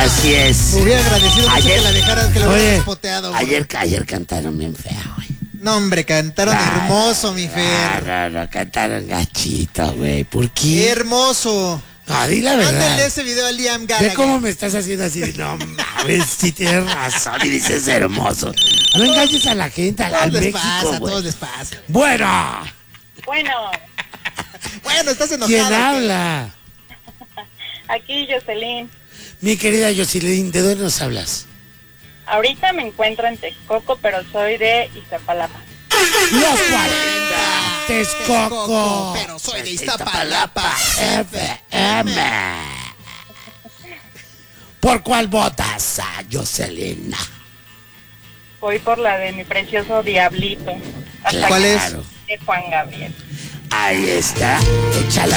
Así es. Me hubiera agradecido mucho Ayer- que la dejaras, que la hubieras Oye, despoteado. güey. ayer cantaron bien feo, güey. No, hombre, cantaron hermoso, mi Fer. No, cantaron gachito, güey. ¿Por qué? Hermoso. No, di la verdad. Mándale ese video a Liam Ve Gallagher. cómo me estás haciendo así. No mames, sí tienes razón y dices hermoso. No engañes a la gente, al Todos les México, pasa, a güey. todos les pasa. Bueno, Bueno, Bueno, estás enojado. ¿quién ¿qué? habla? aquí Jocelyn. Mi querida Jocelyn, ¿de dónde nos hablas? Ahorita me encuentro en Texcoco, pero soy de Iztapalapa. Los 40, Texcoco. Pero soy de Iztapalapa. FM. ¿Por cuál votas a Jocelyn? Voy por la de mi precioso Diablito. Hasta ¿Cuál que- es? De Juan Gabriel. Ahí está, échala